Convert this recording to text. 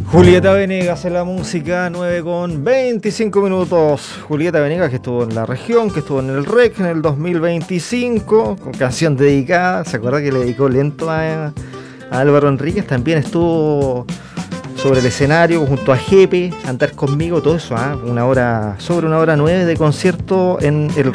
Julieta Venegas en la música, 9 con 25 minutos. Julieta Venegas, que estuvo en la región, que estuvo en el REC en el 2025, con canción dedicada. ¿Se acuerda que le dedicó Lento a Álvaro Enríquez? También estuvo sobre el escenario junto a Jepe, Andar Conmigo, todo eso, sobre una hora 9 de concierto en el